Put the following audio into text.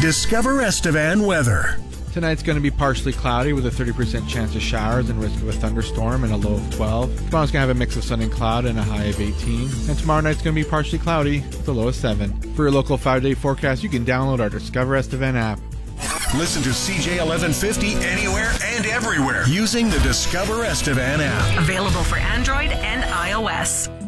Discover Estevan weather. Tonight's going to be partially cloudy with a 30% chance of showers and risk of a thunderstorm and a low of 12. Tomorrow's going to have a mix of sun and cloud and a high of 18. And tomorrow night's going to be partially cloudy with a low of 7. For your local 5-day forecast, you can download our Discover Estevan app. Listen to CJ 1150 anywhere and everywhere using the Discover Estevan app. Available for Android and iOS.